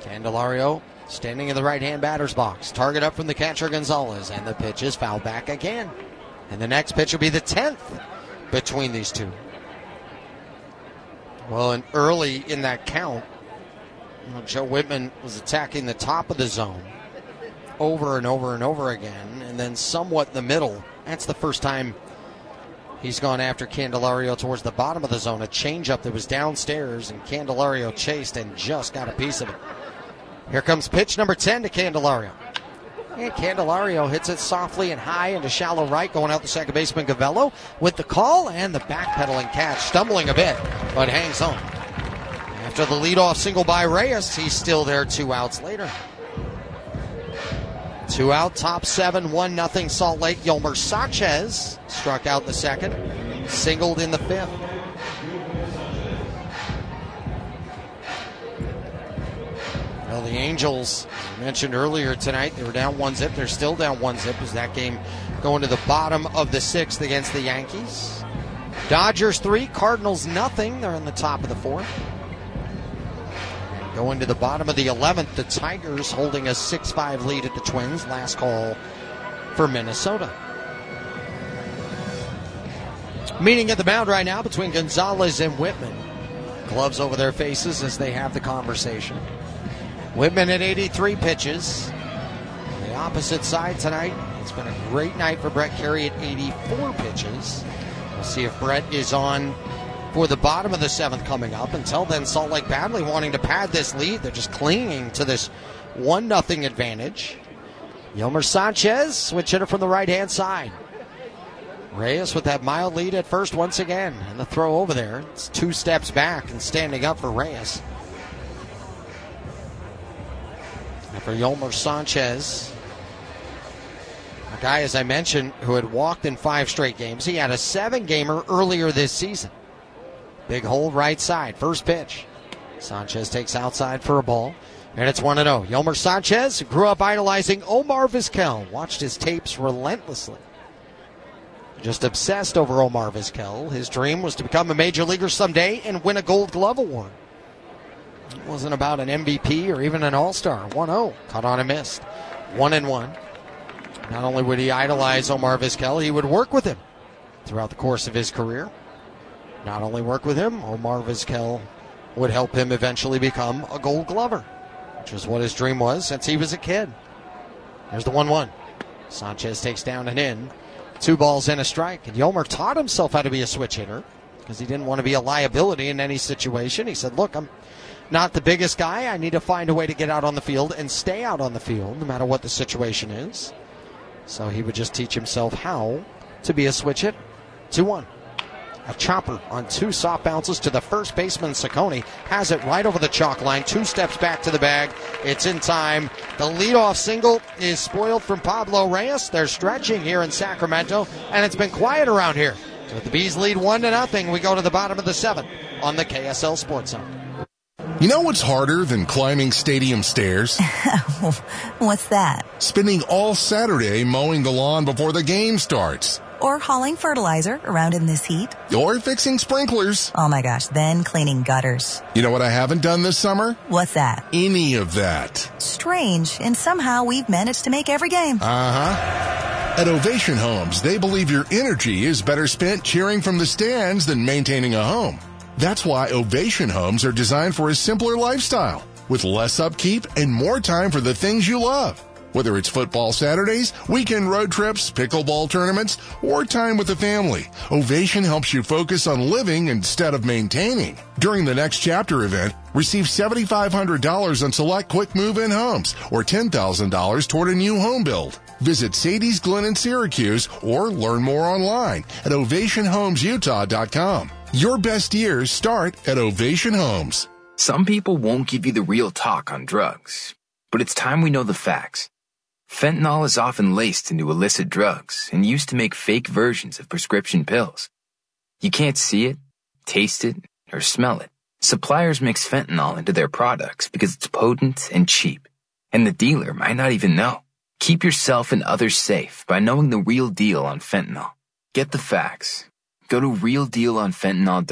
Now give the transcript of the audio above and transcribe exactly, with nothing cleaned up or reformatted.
Candelario standing in the right-hand batter's box. Target up from the catcher, Gonzalez, and the pitch is fouled back again. And the next pitch will be the tenth between these two. Well, and early in that count, you know, Joe Whitman was attacking the top of the zone over and over and over again, and then somewhat in the middle. That's the first time he's gone after Candelario towards the bottom of the zone. A changeup that was downstairs, and Candelario chased and just got a piece of it. Here comes pitch number ten to Candelario. And Candelario hits it softly and high into shallow right, going out the second baseman Gavello with the call and the backpedaling catch, stumbling a bit, but hangs on. After the leadoff single by Reyes, he's still there two outs later. Two out, top seven, one nothing Salt Lake. Yolmer Sanchez struck out in the second, singled in the fifth. Well, the Angels, as I mentioned earlier tonight, they were down one zip. They're still down one zip as that game going to the bottom of the sixth against the Yankees. Dodgers three, Cardinals nothing. They're in the top of the fourth. And going to the bottom of the eleventh, the Tigers holding a six five lead at the Twins. Last call for Minnesota. Meeting at the mound right now between Gonzalez and Whitman. Gloves over their faces as they have the conversation. Whitman at eighty-three pitches. On the opposite side tonight, it's been a great night for Brett Carey at eighty-four pitches. We'll see if Brett is on for the bottom of the seventh coming up. Until then, Salt Lake badly wanting to pad this lead. They're just clinging to this one nothing advantage. Yolmer Sanchez, switch hitter from the right-hand side. Reyes with that mild lead at first once again. And the throw over there. It's two steps back and standing up for Reyes. And for Yolmer Sanchez, a guy, as I mentioned, who had walked in five straight games. He had a seven-gamer earlier this season. Big hole right side. First pitch. Sanchez takes outside for a ball. And it's one and oh. Yolmer Sanchez grew up idolizing Omar Vizquel. Watched his tapes relentlessly. Just obsessed over Omar Vizquel. His dream was to become a major leaguer someday and win a Gold Glove award. It wasn't about an M V P or even an All-Star. one oh. Caught on and missed. One and one. Not only would he idolize Omar Vizquel, he would work with him throughout the course of his career. Not only work with him, Omar Vizquel would help him eventually become a Gold Glover, which is what his dream was since he was a kid. There's the one one. Sanchez takes down and in. Two balls and a strike. And Yolmer taught himself how to be a switch hitter because he didn't want to be a liability in any situation. He said, look, I'm not the biggest guy. I need to find a way to get out on the field and stay out on the field no matter what the situation is. So he would just teach himself how to be a switch hitter. two one. A chopper on two soft bounces to the first baseman. Ciccone has it right over the chalk line. Two steps back to the bag. It's in time. The leadoff single is spoiled from Pablo Reyes. They're stretching here in Sacramento, and it's been quiet around here. So with the Bees lead one to nothing, we go to the bottom of the seventh on the K S L Sports Zone. You know what's harder than climbing stadium stairs? What's that? Spending all Saturday mowing the lawn before the game starts. Or hauling fertilizer around in this heat. Or fixing sprinklers. Oh my gosh, then cleaning gutters. You know what I haven't done this summer? What's that? Any of that. Strange, and somehow we've managed to make every game. Uh-huh. At Ovation Homes, they believe your energy is better spent cheering from the stands than maintaining a home. That's why Ovation Homes are designed for a simpler lifestyle, with less upkeep and more time for the things you love. Whether it's football Saturdays, weekend road trips, pickleball tournaments, or time with the family, Ovation helps you focus on living instead of maintaining. During the Next Chapter event, receive seven thousand five hundred dollars on select quick move-in homes or ten thousand dollars toward a new home build. Visit Sadie's Glen in Syracuse or learn more online at ovation homes utah dot com. Your best years start at Ovation Homes. Some people won't give you the real talk on drugs, but it's time we know the facts. Fentanyl is often laced into illicit drugs and used to make fake versions of prescription pills. You can't see it, taste it, or smell it. Suppliers mix fentanyl into their products because it's potent and cheap, and the dealer might not even know. Keep yourself and others safe by knowing the real deal on fentanyl. Get the facts. Go to real deal on fentanyl